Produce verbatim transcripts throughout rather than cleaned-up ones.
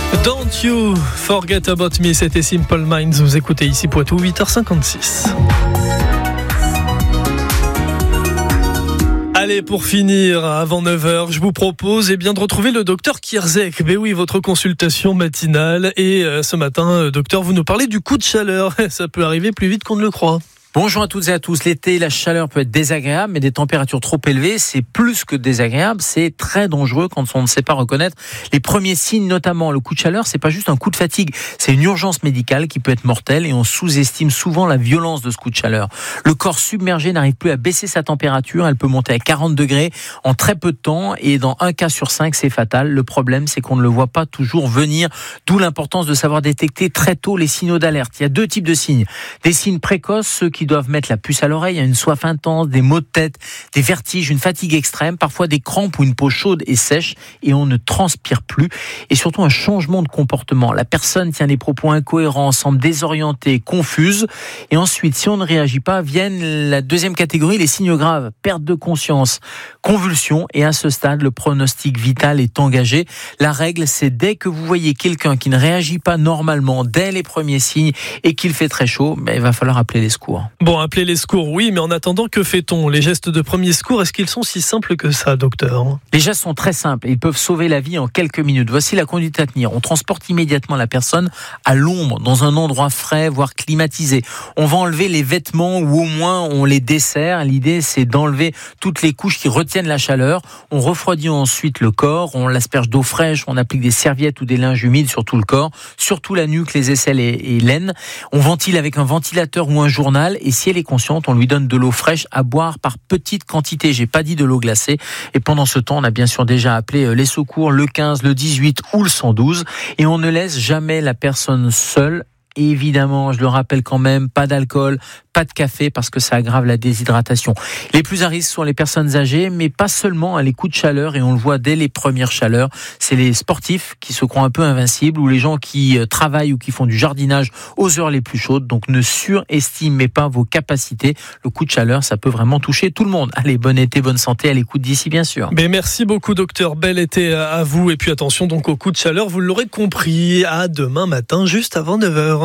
Don't you forget about me, c'était Simple Minds, vous écoutez ici Poitou, huit heures cinquante-six. Allez, pour finir, avant neuf heures, je vous propose eh bien, de retrouver le docteur Kierzek. Ben oui, votre consultation matinale. Et euh, ce matin, docteur, vous nous parlez du coup de chaleur. Ça peut arriver plus vite qu'on ne le croit. Bonjour à toutes et à tous. L'été, la chaleur peut être désagréable, mais des températures trop élevées, c'est plus que désagréable, c'est très dangereux quand on ne sait pas reconnaître les premiers signes, notamment le coup de chaleur. C'est pas juste un coup de fatigue, c'est une urgence médicale qui peut être mortelle et on sous-estime souvent la violence de ce coup de chaleur. Le corps submergé n'arrive plus à baisser sa température, elle peut monter à quarante degrés en très peu de temps et dans un cas sur cinq, c'est fatal. Le problème, c'est qu'on ne le voit pas toujours venir, d'où l'importance de savoir détecter très tôt les signaux d'alerte. Il y a deux types de signes. Des signes précoces, ceux qui qui doivent mettre la puce à l'oreille, une soif intense, des maux de tête, des vertiges, une fatigue extrême, parfois des crampes ou une peau chaude et sèche et on ne transpire plus et surtout un changement de comportement. La personne tient des propos incohérents, semble désorientée, confuse et ensuite, si on ne réagit pas, viennent la deuxième catégorie, les signes graves, perte de conscience, convulsion et à ce stade, le pronostic vital est engagé. La règle, c'est dès que vous voyez quelqu'un qui ne réagit pas normalement dès les premiers signes et qu'il fait très chaud, ben, il va falloir appeler les secours. Bon, appeler les secours, oui, mais en attendant, que fait-on ? Les gestes de premier secours, est-ce qu'ils sont si simples que ça, docteur ? Les gestes sont très simples et ils peuvent sauver la vie en quelques minutes. Voici la conduite à tenir. On transporte immédiatement la personne à l'ombre, dans un endroit frais, voire climatisé. On va enlever les vêtements ou au moins on les dessert. L'idée, c'est d'enlever toutes les couches qui retiennent la chaleur. On refroidit ensuite le corps, on l'asperge d'eau fraîche, on applique des serviettes ou des linges humides sur tout le corps, surtout la nuque, les aisselles et, et l'aine. On ventile avec un ventilateur ou un journal. Et si elle est consciente, on lui donne de l'eau fraîche à boire par petites quantités. J'ai pas dit de l'eau glacée. Et pendant ce temps, on a bien sûr déjà appelé les secours, le quinze, le dix-huit ou le cent douze. Et on ne laisse jamais la personne seule. Et évidemment, je le rappelle quand même, pas d'alcool, pas de café parce que ça aggrave la déshydratation. Les plus à risque sont les personnes âgées, mais pas seulement à les coups de chaleur, et on le voit dès les premières chaleurs. C'est les sportifs qui se croient un peu invincibles ou les gens qui travaillent ou qui font du jardinage aux heures les plus chaudes. Donc ne surestimez pas vos capacités. Le coup de chaleur, ça peut vraiment toucher tout le monde. Allez, bon été, bonne santé, à l'écoute d'ici bien sûr. Mais merci beaucoup docteur, bel été à vous. Et puis attention donc au coup de chaleur, vous l'aurez compris, à demain matin, juste avant neuf heures.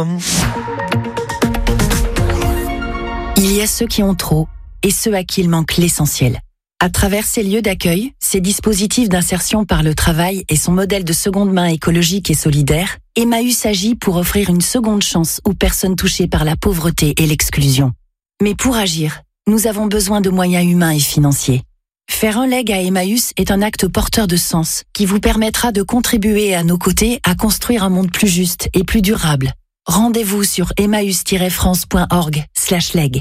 Il y a ceux qui ont trop et ceux à qui il manque l'essentiel. À travers ces lieux d'accueil, ces dispositifs d'insertion par le travail et son modèle de seconde main écologique et solidaire, Emmaüs agit pour offrir une seconde chance aux personnes touchées par la pauvreté et l'exclusion. Mais pour agir, nous avons besoin de moyens humains et financiers. Faire un leg à Emmaüs est un acte porteur de sens qui vous permettra de contribuer à nos côtés à construire un monde plus juste et plus durable. Rendez-vous sur emmaüs-france.org slash leg.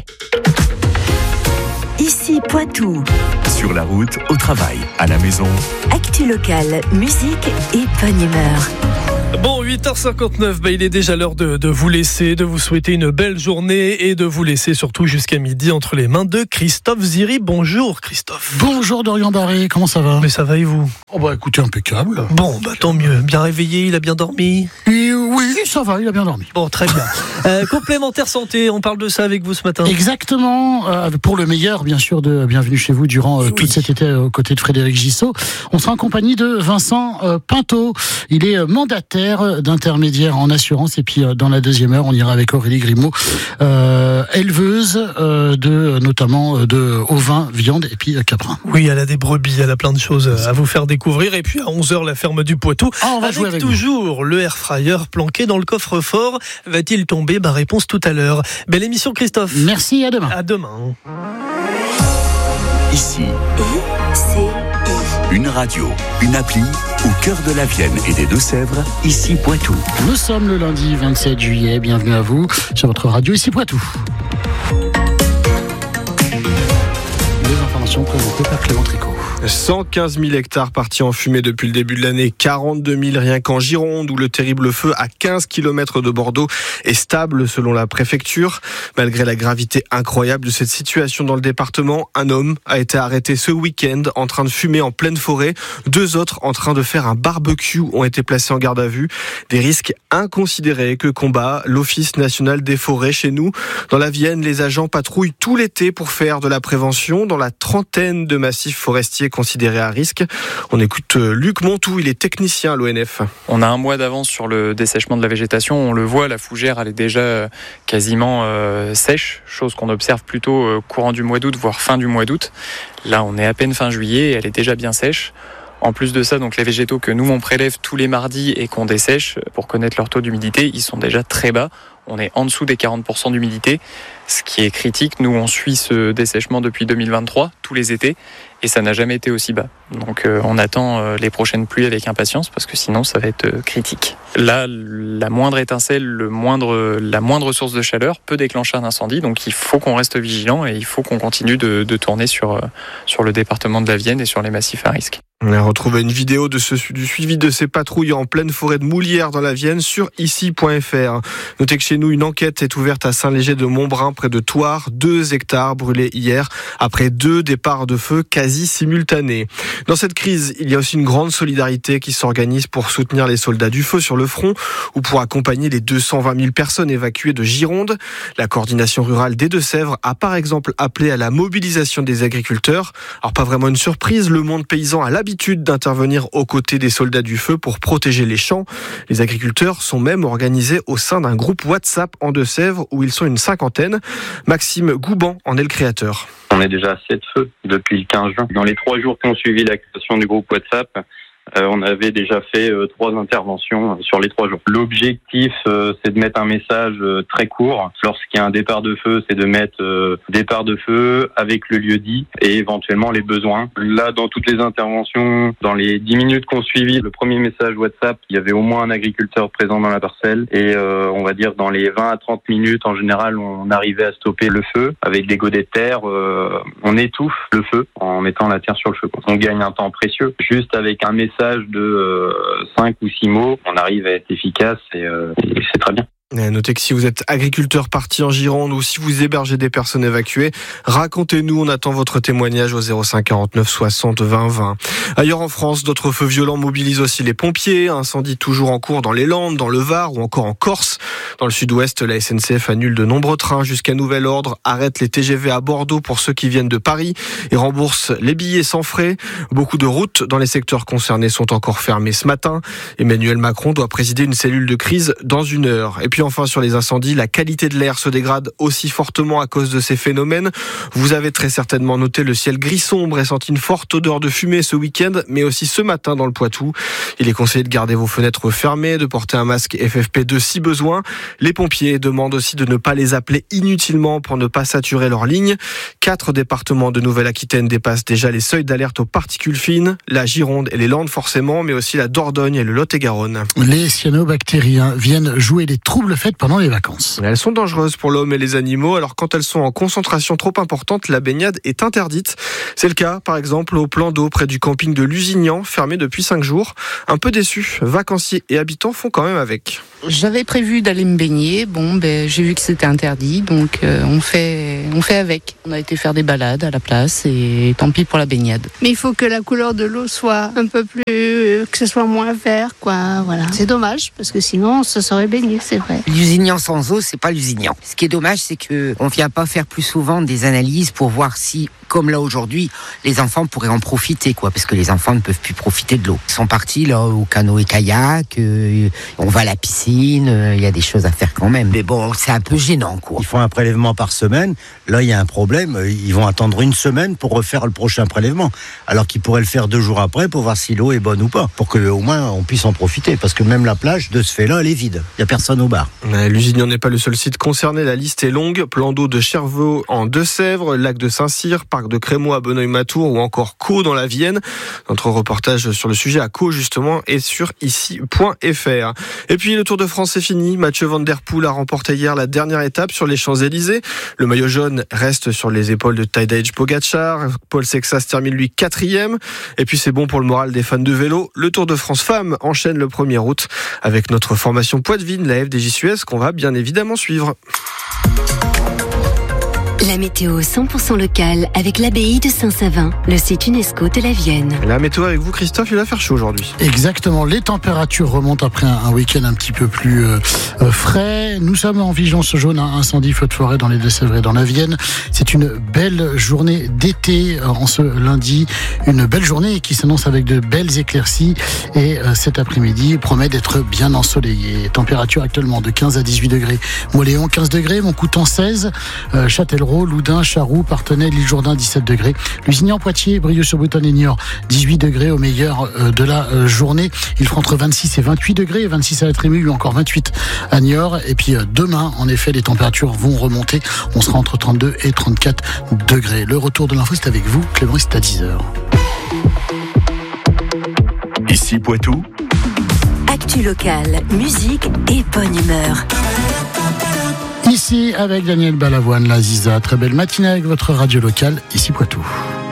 Ici Poitou. Sur la route, au travail, à la maison. Actu locale, musique et bonne humeur. Bon, huit heures cinquante-neuf, bah, il est déjà l'heure de, de vous laisser, de vous souhaiter une belle journée et de vous laisser surtout jusqu'à midi entre les mains de Christophe Ziri. Bonjour Christophe. Bonjour Dorian Barré, comment ça va ? Mais ça va et vous ? Oh bah écoutez, impeccable. Bon, bah tant mieux. Bien réveillé, il a bien dormi ? Et oui, ça va, il a bien dormi. Bon, très bien. euh, complémentaire santé, on parle de ça avec vous ce matin. Exactement, euh, pour le meilleur bien sûr de Bienvenue chez vous durant euh, oui. tout cet été aux côtés de Frédéric Gissot. On sera en compagnie de Vincent euh, Pinto. Il est mandataire d'intermédiaire en assurance et puis euh, dans la deuxième heure on ira avec Aurélie Grimaud, euh, éleveuse euh, de notamment euh, de ovins, viande et puis euh, caprin. Oui, elle a des brebis, elle a plein de choses à vous faire découvrir et puis à onze heures la ferme du Poitou. Ah, on va avec, jouer avec toujours vous. Le air fryer planqué dans le coffre-fort. Va-t-il tomber ? Bah réponse tout à l'heure. Belle émission Christophe. Merci, à demain. À demain. Ici. Et c'est Une radio, une appli, au cœur de la Vienne et des Deux-Sèvres, ici Poitou. Nous sommes le lundi vingt-sept juillet, bienvenue à vous sur votre radio, ici Poitou. Les informations présentées par Clément Tricot. cent quinze mille hectares partis en fumée depuis le début de l'année, quarante-deux mille rien qu'en Gironde, où le terrible feu à quinze kilomètres de Bordeaux est stable selon la préfecture. Malgré la gravité incroyable de cette situation dans le département, un homme a été arrêté ce week-end en train de fumer en pleine forêt. Deux autres en train de faire un barbecue ont été placés en garde à vue. Des risques inconsidérés que combat l'Office national des forêts chez nous. Dans la Vienne, les agents patrouillent tout l'été pour faire de la prévention dans la trentaine de massifs forestiers considérés à risque. On écoute Luc Montou, il est technicien à l'O N F. On a un mois d'avance sur le dessèchement de la végétation. On le voit, la fougère elle est déjà quasiment euh, sèche, chose qu'on observe plutôt euh, courant du mois d'août, voire fin du mois d'août. Là, on est à peine fin juillet et elle est déjà bien sèche. En plus de ça, donc les végétaux que nous on prélève tous les mardis et qu'on dessèche pour connaître leur taux d'humidité, ils sont déjà très bas. On est en dessous des quarante pour cent d'humidité, ce qui est critique. Nous, on suit ce dessèchement depuis deux mille vingt-trois, tous les étés, et ça n'a jamais été aussi bas. Donc euh, on attend euh, les prochaines pluies avec impatience, parce que sinon ça va être euh, critique. Là, la moindre étincelle, le moindre, la moindre source de chaleur peut déclencher un incendie, donc il faut qu'on reste vigilant et il faut qu'on continue de, de tourner sur, euh, sur le département de la Vienne et sur les massifs à risque. On a retrouvé une vidéo de ce, du suivi de ces patrouilles en pleine forêt de Moulières dans la Vienne sur ici point f r. Notez que chez nous, une enquête est ouverte à Saint-Léger-de-Montbrun, près de Thouars. Deux hectares brûlés hier après deux départs de feu quasi simultanés. Dans cette crise, il y a aussi une grande solidarité qui s'organise pour soutenir les soldats du feu sur le front ou pour accompagner les deux cent vingt mille personnes évacuées de Gironde. La coordination rurale des Deux-Sèvres a par exemple appelé à la mobilisation des agriculteurs. Alors pas vraiment une surprise, le monde paysan a l'habitude d'intervenir aux côtés des soldats du feu pour protéger les champs. Les agriculteurs sont même organisés au sein d'un groupe WhatsApp en Deux-Sèvres où ils sont une cinquantaine. Maxime Gouban en est le créateur. On est déjà à sept feux depuis le quinze juin. Dans les trois jours qui ont suivi la création du groupe WhatsApp, Euh, on avait déjà fait euh, trois interventions sur les trois jours. L'objectif, euh, c'est de mettre un message euh, très court. Lorsqu'il y a un départ de feu, c'est de mettre euh, départ de feu avec le lieu dit et éventuellement les besoins. Là, dans toutes les interventions, dans les dix minutes qu'on suivi, le premier message WhatsApp, il y avait au moins un agriculteur présent dans la parcelle. Et euh, on va dire dans les vingt à trente minutes, en général, on arrivait à stopper le feu avec des godets de terre. Euh, on étouffe le feu en mettant la terre sur le feu. On gagne un temps précieux. Juste avec un message de euh, cinq ou six mots, on arrive à être efficace et, euh, et c'est très bien. Notez que si vous êtes agriculteur parti en Gironde ou si vous hébergez des personnes évacuées, racontez-nous, on attend votre témoignage au zéro cinq quarante-neuf soixante vingt vingt. Ailleurs en France, d'autres feux violents mobilisent aussi les pompiers. Incendie toujours en cours dans les Landes, dans le Var ou encore en Corse. Dans le sud-ouest, la S N C F annule de nombreux trains jusqu'à nouvel ordre, arrête les T G V à Bordeaux pour ceux qui viennent de Paris et rembourse les billets sans frais. Beaucoup de routes dans les secteurs concernés sont encore fermées ce matin. Emmanuel Macron doit présider une cellule de crise dans une heure. Et puis enfin, sur les incendies, la qualité de l'air se dégrade aussi fortement à cause de ces phénomènes. Vous avez très certainement noté le ciel gris sombre et senti une forte odeur de fumée ce week-end, mais aussi ce matin dans le Poitou. Il est conseillé de garder vos fenêtres fermées, de porter un masque F F P deux si besoin. Les pompiers demandent aussi de ne pas les appeler inutilement pour ne pas saturer leurs lignes. Quatre départements de Nouvelle-Aquitaine dépassent déjà les seuils d'alerte aux particules fines. La Gironde et les Landes forcément, mais aussi la Dordogne et le Lot-et-Garonne. Les cyanobactéries hein, viennent jouer les troubles faites pendant les vacances. Elles sont dangereuses pour l'homme et les animaux. Alors quand elles sont en concentration trop importante, la baignade est interdite. C'est le cas par exemple au plan d'eau près du camping de Lusignan, fermé depuis cinq jours. Un peu déçus, vacanciers et habitants font quand même avec. J'avais prévu d'aller me baigner, bon ben j'ai vu que c'était interdit, donc euh, on fait on fait avec. On a été faire des balades à la place et tant pis pour la baignade. Mais il faut que la couleur de l'eau soit un peu plus, que ce soit moins vert, quoi. Voilà. C'est dommage parce que sinon on se serait baigné, c'est vrai. Lusignan sans eau, c'est pas Lusignan. Ce qui est dommage, c'est que on vient pas faire plus souvent des analyses pour voir si, comme là aujourd'hui, les enfants pourraient en profiter, quoi, parce que les enfants ne peuvent plus profiter de l'eau. Ils sont partis là au canoë-kayak, euh, on va à la piscine, il euh, y a des choses à faire quand même. Mais bon, c'est un peu gênant, quoi. Ils font un prélèvement par semaine. Là, il y a un problème. Ils vont attendre une semaine pour refaire le prochain prélèvement, alors qu'ils pourraient le faire deux jours après pour voir si l'eau est bonne ou pas, pour que au moins on puisse en profiter. Parce que même la plage, de ce fait-là, elle est vide. Il y a personne au bar. Lusignan n'est pas le seul site concerné. La liste est longue. Plan d'eau de Chervaux en Deux-Sèvres, lac de Saint-Cyr, parc de Crémois à Bonneuil-Matour ou encore Caux dans la Vienne. Notre reportage sur le sujet à Caux justement est sur ici point f r. Et puis le Tour de France est fini. Mathieu Van Der Poel a remporté hier la dernière étape sur les Champs-Élysées. Le maillot jaune reste sur les épaules de Tadej Pogačar. Paul Sexas termine lui quatrième. Et puis c'est bon pour le moral des fans de vélo. Le Tour de France Femmes enchaîne le premier août avec notre formation Poitvine, la F D J S U S qu'on va bien évidemment suivre. La météo cent pour cent locale avec l'abbaye de Saint-Savin, le site UNESCO de la Vienne. La météo avec vous, Christophe, il va faire chaud aujourd'hui. Exactement, les températures remontent après un, un week-end un petit peu plus euh, euh, frais. Nous sommes en vigilance jaune, hein, incendie, feu de forêt dans les Deux-Sèvres et dans la Vienne. C'est une belle journée d'été euh, en ce lundi, une belle journée qui s'annonce avec de belles éclaircies et euh, cet après-midi promet d'être bien ensoleillé. Température actuellement de quinze à dix-huit degrés. Moléon quinze degrés, Montcoutan seize, euh, Châtellerault, Loudun, Charroux, Partenay, l'île Jourdain dix-sept degrés, Lusignan, Poitiers, Brieux-sur-Boutonne et Niort dix-huit degrés au meilleur de la journée. Il fera entre vingt-six et vingt-huit degrés, vingt-six à la Trému ou encore vingt-huit à Niort. Et puis demain, en effet, les températures vont remonter. On sera entre trente-deux et trente-quatre degrés. Le retour de l'info, c'est avec vous, Clément, c'est à dix heures. Ici Poitou. Actu locale, musique et bonne humeur. Ici avec Daniel Balavoine, la Ziza. Très belle matinée avec votre radio locale, ici Poitou.